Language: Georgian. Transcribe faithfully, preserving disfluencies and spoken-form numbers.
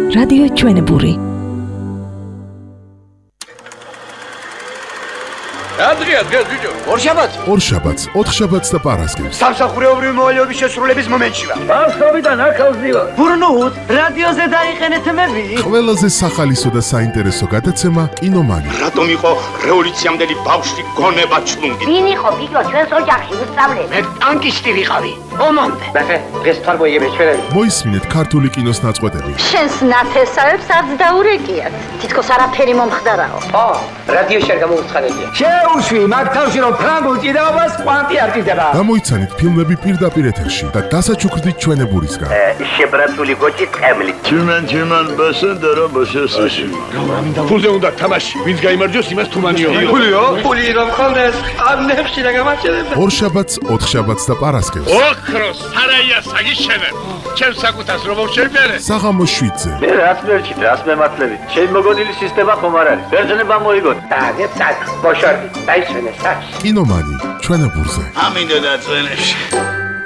რადიო ჩვენებური. Adria, Adria, ორშაბათს. ორშაბათს, ოთხშაბათს და პარასკევს. სამსახურეობრივი მოვალეობის შესრულების მომენტში ვარ. ბავშვობიდან ახალზიო. ბურნუთ, რადიოზე დაიყენეთ მები. ყველაზე სახალისო და საინტერესო გადაცემა კინომანი. რატომ იყო რევოლუციამდელი ბავშვი გონება ჩლუნგი? ვინ იყო გიგო ჩვენს ოჯახში უსწავლელი? მე ტანკისტი ვიყავი. ომამდე. ბახე, დღეს თარ მოიგები ჩვენები. მოისმინეთ ქართული კინოს ნაწყვეტები. შენს ნათესავებს არც დაურეკიათ. თითქოს არაფერი მომხდარაო. ო, რადიოში არ გამოუცხადებია. შეუშვი, მაგ თავში რომ ფრანგულ ჭიდაობას კვანტი არ ჭირდება. გამოიცანით ფილმები პირდაპირ ეთერში და დასაჩუქრდით ჩვენებურისგან. შებრაცული გოჭი ტყემლი. Tümen tümen başında başası. ფულზე უნდა თამაში. ვინც გაიმარჯვოს, იმას თუმანიო. ფულიო? ფული რომ ხონდეს, ამნებში რა გამაჩერებ. ორშაბათს, ოთხშაბათს და პარასკევს. ოქროს სარაია საგიშენებ. ჩემს საკუთას რომ შევბერე. საღამოს შვიდზე. Ne rahat verçi, rahat mematlevi. Şey mogodili sistema komarari. Verjene ben moigot. დაგეთ საკ, ბოშორდი, დაიცვენე საკ. კინომანი ჩვენებურზე. ამინდა და წვენებში.